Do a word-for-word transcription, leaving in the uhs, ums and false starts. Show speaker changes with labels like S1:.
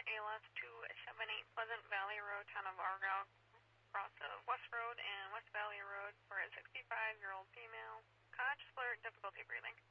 S1: A L S two seven eight Pleasant Valley Road, town of Argyle, cross of West Road and West Valley Road for a sixty-five-year-old female. Conscious alert, difficulty breathing.